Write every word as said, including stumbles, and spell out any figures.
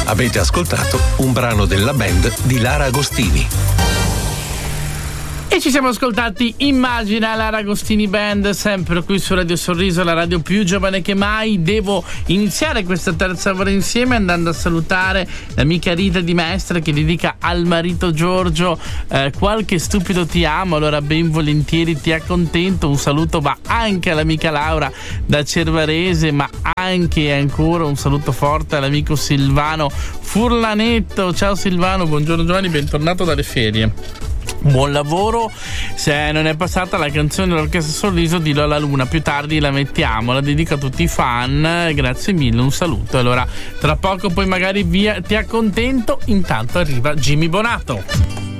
Avete ascoltato un brano della band di Lara Agostini. E ci siamo ascoltati Immagina, Lara Agostini Band, sempre qui su Radio Sorriso, la radio più giovane che mai. Devo iniziare questa terza ora insieme andando a salutare l'amica Rita di Mestre, che dedica al marito Giorgio eh, qualche stupido ti amo. Allora ben volentieri ti accontento. Un saluto va anche all'amica Laura da Cervarese, ma anche e ancora un saluto forte all'amico Silvano Furlanetto. Ciao Silvano, buongiorno Giovanni, bentornato dalle ferie. Buon lavoro. Se non è passata la canzone dell'Orchestra Sorriso, dillo alla Luna, più tardi la mettiamo, la dedico a tutti i fan, grazie mille, un saluto. Allora tra poco poi magari via, ti accontento. Intanto arriva Jimmy Bonato.